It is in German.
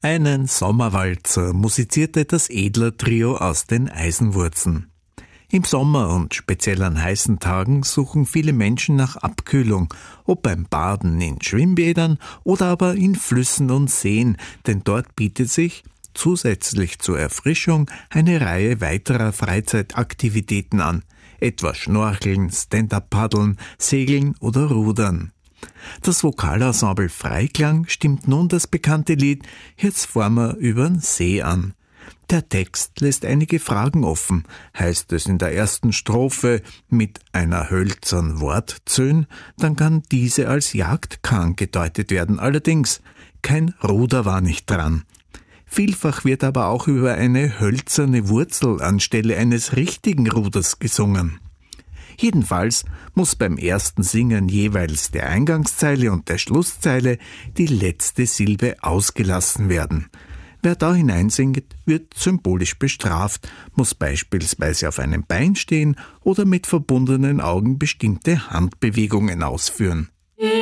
Einen Sommerwalzer musizierte das Edler-Trio aus den Eisenwurzen. Im Sommer und speziell an heißen Tagen suchen viele Menschen nach Abkühlung, ob beim Baden in Schwimmbädern oder aber in Flüssen und Seen, denn dort bietet sich zusätzlich zur Erfrischung eine Reihe weiterer Freizeitaktivitäten an, etwa Schnorcheln, Stand-up-Paddeln, Segeln oder Rudern. Das Vokalensemble Freiklang stimmt nun das bekannte Lied »Jetzt fahren wir übern See« an. Der Text lässt einige Fragen offen, heißt es in der ersten Strophe mit einer hölzern Wortzön, dann kann diese als Jagdkahn gedeutet werden, allerdings kein Ruder war nicht dran. Vielfach wird aber auch über eine hölzerne Wurzel anstelle eines richtigen Ruders gesungen. Jedenfalls muss beim ersten Singen jeweils der Eingangszeile und der Schlusszeile die letzte Silbe ausgelassen werden. Wer da hineinsingt, wird symbolisch bestraft, muss beispielsweise auf einem Bein stehen oder mit verbundenen Augen bestimmte Handbewegungen ausführen.